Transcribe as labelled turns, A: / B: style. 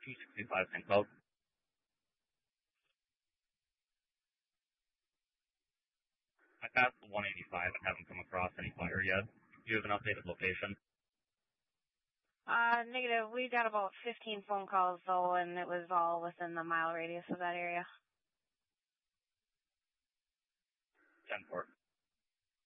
A: 265 St. Cloud. I passed the 185 and haven't come across any fire yet. Do you have an updated location?
B: Negative. We got about 15 phone calls though, and it was all within the mile radius of that area.
A: 10-4.